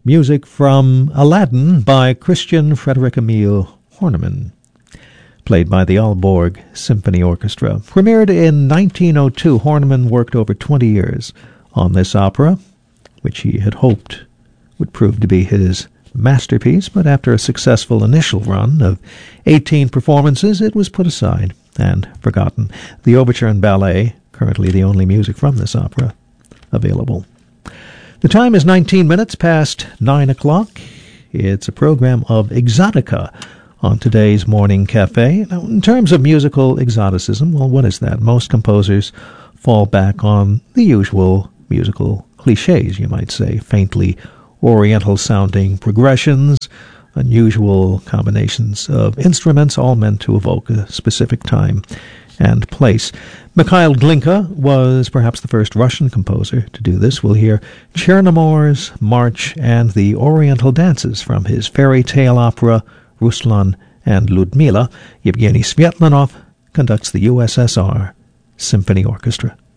music from Aladdin by Christian Frederick Emil Horneman, played by the Aalborg Symphony Orchestra. Premiered in 1902, Horneman worked over 20 years on this opera, which he had hoped would prove to be his masterpiece, but after a successful initial run of 18 performances, it was put aside and forgotten. The overture and ballet, currently the only music from this opera available. The time is 19 minutes past 9 o'clock. It's a program of Exotica on today's Morning Cafe. Now, in terms of musical exoticism, well, what is that? Most composers fall back on the usual musical cliches, you might say, faintly Oriental-sounding progressions, unusual combinations of instruments, all meant to evoke a specific time and place. Mikhail Glinka was perhaps the first Russian composer to do this. We'll hear Chernomor's March and the Oriental Dances from his fairy tale opera Ruslan and Ludmila. Yevgeny Svetlanov conducts the USSR Symphony Orchestra.